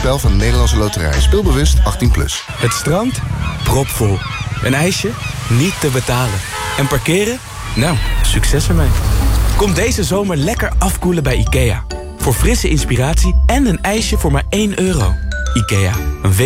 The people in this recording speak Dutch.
spel van de Nederlandse Loterij. Speelbewust 18+. Het strand? Propvol. Een ijsje? Niet te betalen. En parkeren? Nou, succes ermee. Kom deze zomer lekker afkoelen bij IKEA. Voor frisse inspiratie en een ijsje voor maar €1. IKEA, een